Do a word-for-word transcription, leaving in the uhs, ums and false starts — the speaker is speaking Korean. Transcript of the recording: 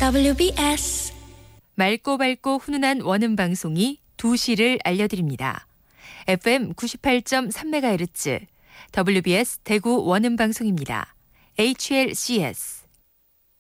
더블유비에스 맑고 밝고 훈훈한 원음 방송이 두 시를 알려드립니다. 에프엠 구십팔 점 삼 메가헤르츠 더블유비에스 대구 원음 방송입니다. 에이치엘씨에스